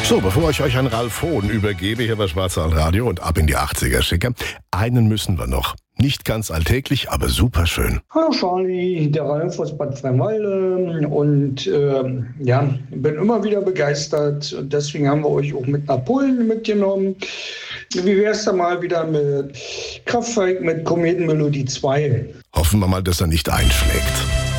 So, bevor ich euch an Ralf Hohn übergebe, hier bei Schwarzwald Radio und ab in die 80er schicke, einen müssen wir noch. Nicht ganz alltäglich, aber super schön. Hallo Charlie, der Ralf aus Bad Freienwalde und bin immer wieder begeistert und deswegen haben wir euch auch mit nach Polen mitgenommen. Wie wär's da mal wieder mit Kraftwerk mit Kometenmelodie 2? Hoffen wir mal, dass er nicht einschlägt.